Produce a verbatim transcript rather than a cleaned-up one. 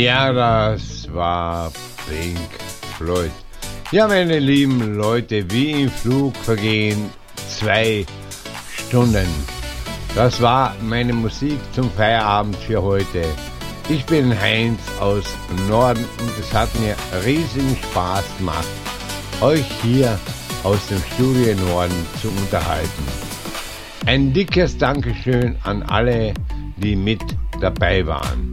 Ja, das war Pink Floyd. Ja, meine lieben Leute, wie im Flug vergehen zwei Stunden. Das war meine Musik zum Feierabend für heute. Ich bin Heinz aus Norden und es hat mir riesigen Spaß gemacht, euch hier aus dem Studio Norden zu unterhalten. Ein dickes Dankeschön an alle, die mit dabei waren.